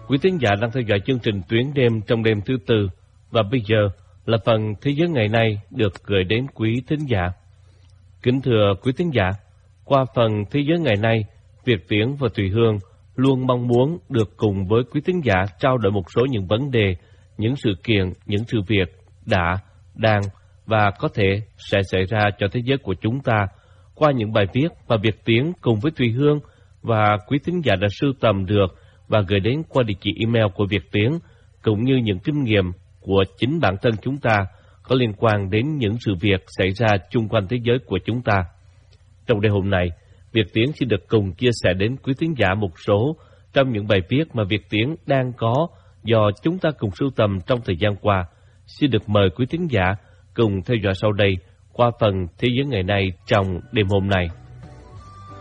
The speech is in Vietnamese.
Quý thính giả đang theo dõi chương trình Tuyến đêm trong đêm thứ tư, và bây giờ là phần Thế giới ngày nay được gửi đến quý thính giả. Kính thưa quý thính giả, qua phần Thế giới ngày nay, Việt Tiến và Thùy Hương luôn mong muốn được cùng với quý thính giả trao đổi một số những vấn đề, những sự kiện, những sự việc đã, đang và có thể sẽ xảy ra cho thế giới của chúng ta qua những bài viết mà Việt Tiến cùng với Thùy Hương và quý thính giả đã sưu tầm được và gửi đến qua địa chỉ email của Việt Tiến, cũng như những kinh nghiệm của chính bản thân chúng ta có liên quan đến những sự việc xảy ra chung quanh thế giới của chúng ta. Trong đêm hôm nay, Việt Tiến xin được cùng chia sẻ đến quý thính giả một số trong những bài viết mà Việt Tiến đang có do chúng ta cùng sưu tầm trong thời gian qua. Xin được mời quý thính giả cùng theo dõi sau đây qua phần Thế giới ngày nay trong đêm hôm nay.